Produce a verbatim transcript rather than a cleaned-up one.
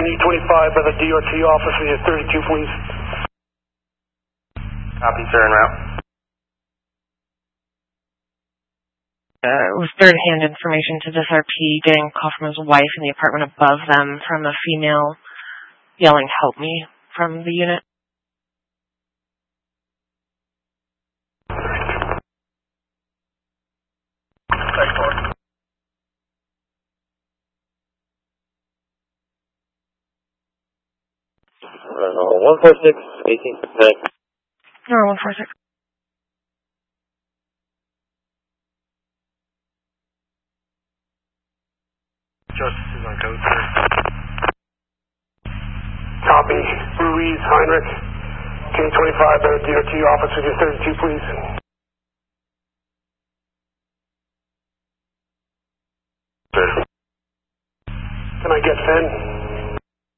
U twenty-five by the D O T office with your thirty-two, please. Copy, sir, en route. Uh, it was third-hand information to this R P, getting a call from his wife in the apartment above them from a female yelling, "Help me," from the unit. Uh, one four six, eighteen, connect. No, one four six. Justice is on code, sir. Copy. Ruiz, Heinrich. K twenty-five by the D O T office with your thirty-two, please. Sir. Can I get Finn?